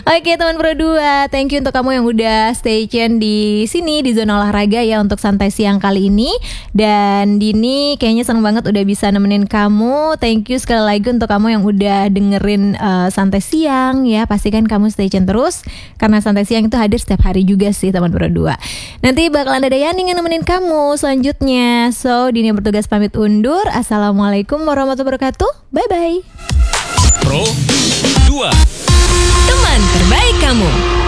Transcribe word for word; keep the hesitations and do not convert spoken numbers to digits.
Oke teman Pro dua, thank you untuk kamu yang udah stay tune di sini di zona olahraga ya untuk santai siang kali ini. Dan Dini kayaknya seneng banget udah bisa nemenin kamu. Thank you sekali lagi untuk kamu yang udah dengerin uh, santai siang ya. Pastikan kamu stay tune terus karena santai siang itu hadir setiap hari juga sih teman Pro dua. Nanti bakalan ada Yani yang nemenin kamu selanjutnya. So Dini bertugas pamit undur. Assalamualaikum warahmatullahi wabarakatuh. Bye bye. Pro dua, teman terbaik kamu.